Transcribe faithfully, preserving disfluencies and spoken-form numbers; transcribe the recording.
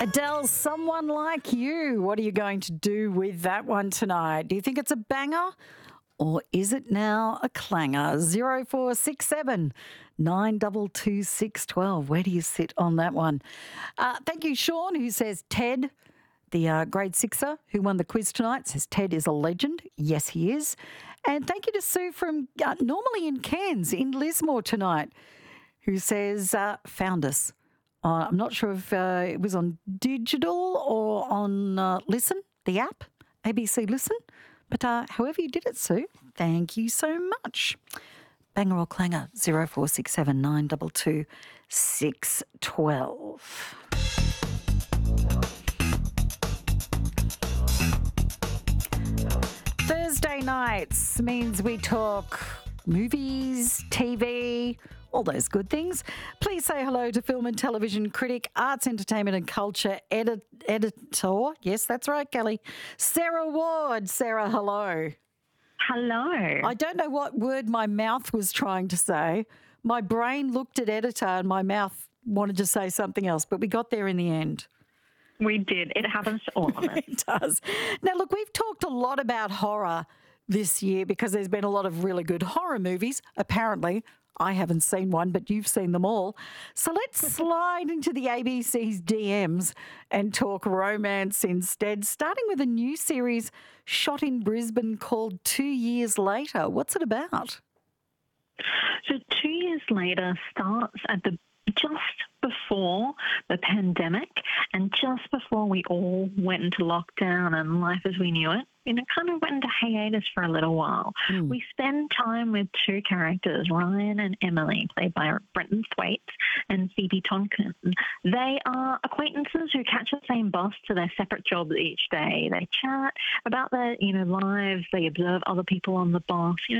Adele, Someone Like You. What are you going to do with that one tonight? Do you think it's a banger or is it now a clanger? zero four six seven nine two two six one two. Where do you sit on that one? Uh, thank you, Sean, who says Ted, the uh, grade sixer who won the quiz tonight, says Ted is a legend. Yes, he is. And thank you to Sue from uh, normally in Cairns in Lismore tonight, who says uh, found us. Uh, I'm not sure if uh, it was on digital or on uh, Listen, the app, A B C Listen. But uh, however you did it, Sue, thank you so much. Banger or clanger, zero four six seven nine two two six one two. Thursday nights means we talk movies, T V, all those good things. Please say hello to film and television critic, arts, entertainment and culture edit, editor. Yes, that's right, Kelly. Sarah Ward. Sarah, hello. Hello. I don't know what word my mouth was trying to say. My brain looked at editor and my mouth wanted to say something else, but we got there in the end. We did. It happens to all of us. It does. Now, look, we've talked a lot about horror this year because there's been a lot of really good horror movies, apparently. I haven't seen one, but you've seen them all. So let's slide into the A B C's D Ms and talk romance instead, starting with a new series shot in Brisbane called Two Years Later. What's it about? So Two Years Later starts at the just before the pandemic and just before we all went into lockdown and life as we knew it, you know, kind of went into hiatus for a little while. Mm. We spend time with two characters, Ryan and Emily, played by Brenton Thwaites and Phoebe Tonkin. They are acquaintances who catch the same bus to their separate jobs each day. They chat about their, you know, lives. They observe other people on the bus. You know,